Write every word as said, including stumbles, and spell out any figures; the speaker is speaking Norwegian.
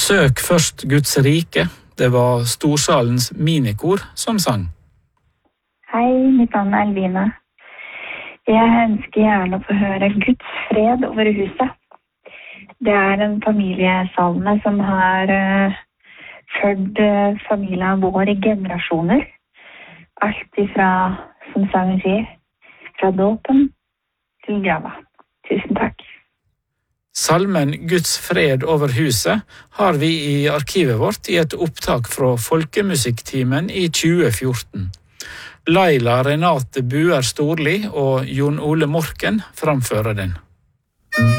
Søk først Guds rike. Det var Storsalens minikor som sang. Hei, mitt navn er Elvine. Jeg ønsker gjerne å få høre Guds fred over huset. Det er en familiesalme som har uh, ført uh, familien vår i generasjoner. Alt ifra, som sangen sier, fra dåpen til grava. Tusen takk. Salmen Guds fred over huset har vi i arkivet vårt i et opptak fra Folkemusikktimen i tjue fjorten. Laila Renate Buer Storli og Jon Ole Morken framfører den.